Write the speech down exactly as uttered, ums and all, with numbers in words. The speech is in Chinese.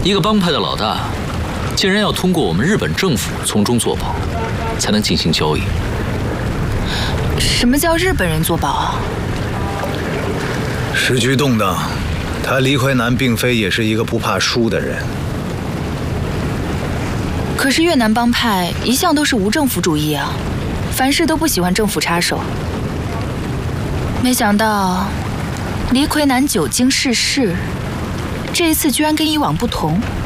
一个帮派的老大，竟然要通过我们日本政府从中作保，才能进行交易。 什么叫日本人作保啊？ 时局动荡，他黎奎南并非也是一个不怕输的人。 可是越南帮派一向都是无政府主义啊，凡事都不喜欢政府插手。没想到黎奎南久经世事，这一次居然跟以往不同。